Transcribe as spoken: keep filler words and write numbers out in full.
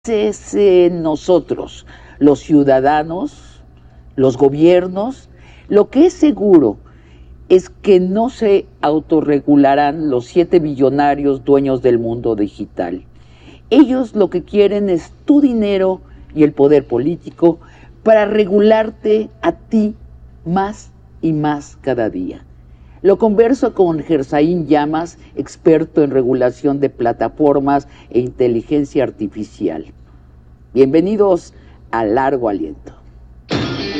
es en nosotros, los ciudadanos, los gobiernos. Lo que es seguro es que no se autorregularán los siete billonarios dueños del mundo digital. Ellos lo que quieren es tu dinero y el poder político para regularte a ti más y más cada día. Lo converso con Gersaín Llamas, experto en regulación de plataformas e inteligencia artificial. Bienvenidos a Largo Aliento.